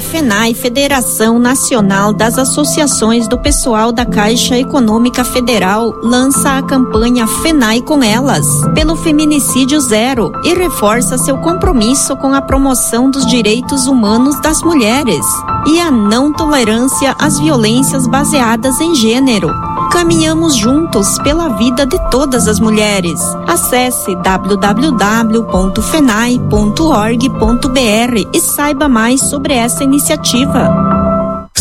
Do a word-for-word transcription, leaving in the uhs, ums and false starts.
FENAI, Federação Nacional das Associações do Pessoal da Caixa Econômica Federal, lança a campanha FENAI com Elas, pelo feminicídio zero, e reforça seu compromisso com a promoção dos direitos humanos das mulheres e a não tolerância às violências baseadas em gênero. Caminhamos juntos pela vida de todas as mulheres. Acesse w w w ponto fenai ponto org ponto b r e saiba mais sobre essa iniciativa.